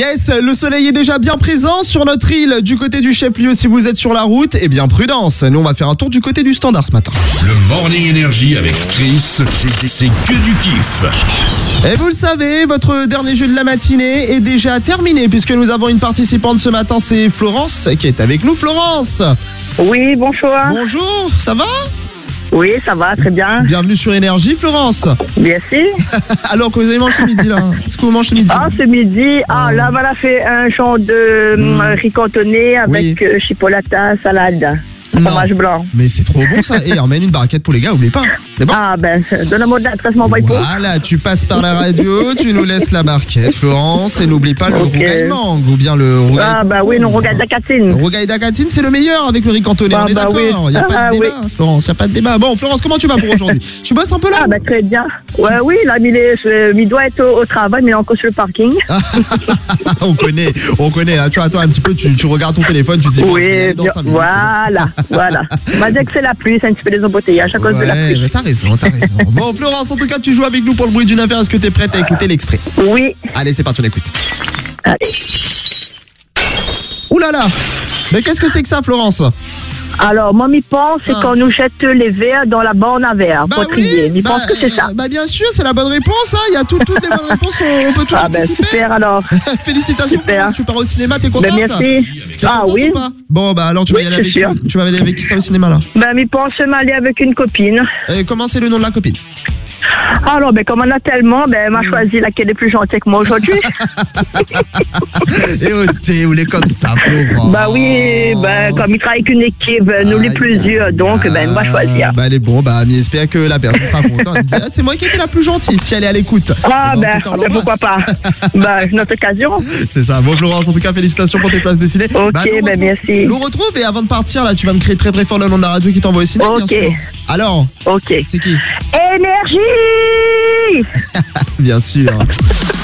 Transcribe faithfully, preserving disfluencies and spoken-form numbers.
Yes, le soleil est déjà bien présent sur notre île du côté du chef-lieu. Si vous êtes sur la route, eh bien prudence. Nous, on va faire un tour du côté du Standard ce matin. Le Morning Energy avec Chris, c'est que du kiff. Et vous le savez, votre dernier jeu de la matinée est déjà terminé puisque nous avons une participante ce matin, c'est Florence qui est avec nous. Florence. Oui, bonjour. Bonjour, ça va? Oui, ça va, très bien. Bienvenue sur Énergie, Florence. Merci. Alors, que vous avez mangé ce midi, là? Qu'est-ce que vous mangez ce midi? Ah, ce midi, ah, là, voilà, fait un genre de mmh. riz cantonné avec oui. euh, chipolata, salade. Fromage blanc. Mais c'est trop bon ça. Et emmène une barquette pour les gars, oublie pas. Bon. Ah ben, donne-moi de l'adresse, m'envoie pour. Voilà, tu passes par la radio, tu nous laisses la barquette, Florence, et n'oublie pas le okay. rougail mangue ou bien le rougail. Ah bah oui, le rougail d'acatine. Le rougail d'acatine, c'est le meilleur avec le riz cantonné, ah, on est bah d'accord. Il oui. n'y a ah, pas de débat, oui. Florence, il n'y a pas de débat. Bon, Florence, comment tu vas pour aujourd'hui? Tu bosses un peu là? Ah bah très bien. Ouais, oui, là, il, est, il doit être au, au travail, mais il est encore sur le parking. on connaît, on connaît. Hein. Tu vois, toi, un petit peu, tu, tu regardes ton téléphone, tu te dis, bon, oui, dans cinq minutes, voilà, voilà. On m'a dit que c'est la pluie, c'est un petit peu des embouteillages à cause ouais, de la pluie. Mais t'as raison, t'as raison. Bon, Florence, en tout cas, tu joues avec nous pour le bruit d'une affaire. Est-ce que t'es prête à écouter l'extrait? Oui. Allez, c'est parti, on écoute. Allez. Ouh là là. Mais qu'est-ce que c'est que ça, Florence? Alors, moi, m'y pense, c'est ah. quand on nous jette les verres dans la borne à verre bah pour trier. M'y bah, pense que c'est ça. Euh, bah, bien sûr, c'est la bonne réponse. Hein. Il y a tout, toutes les bonnes réponses, on peut tout ah, anticiper. Ben, super, alors. Félicitations, super. Florence, tu pars au cinéma, t'es contente? Ben, merci. Ah oui. Bon, bah alors, tu vas oui, y aller avec sûr. qui? Tu vas aller avec qui ça au cinéma, là? Ben, m'y pense m'aller avec une copine. Et comment c'est le nom de la copine? Alors, ben, comme on a tellement, ben, elle m'a mmh. choisi laquelle est plus gentille que moi aujourd'hui. Et oh, t'es où les comme ça, Florence? Bah oui, ben, comme il travaille avec une équipe, nous les plusieurs, donc, ben, elle m'a choisi. Bah, elle est bon, bah, mais j'espère que la personne sera contente. Elle se dit, ah, c'est moi qui étais la plus gentille, si elle est à l'écoute. Ah, ben, ben, ben pourquoi pas. Bah, notre occasion. C'est ça. Bon, Florence, en tout cas, félicitations pour tes places de ciné. Ok, bah, ben, retrouve, merci. Nous retrouve, et avant de partir, là, tu vas me créer très très fort le nom de la radio qui t'envoie au ciné, ok. bien sûr. Alors, ok. C'est qui? Énergie. Bien sûr.